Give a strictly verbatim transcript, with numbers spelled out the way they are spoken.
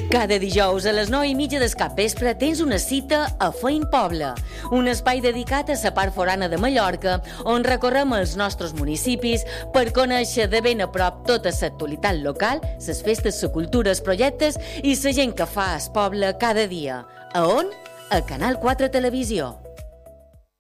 Cada dijous a les nou i mitja del capvespre tens una cita a Feint Poble, un espai dedicat a la part forana de Mallorca, on recorrem els nostres municipis per conèixer de ben a prop tota l'actualitat local, les festes, la cultura, els projectes i la gent que fa el poble cada dia. A on? A Canal quatre Televisió.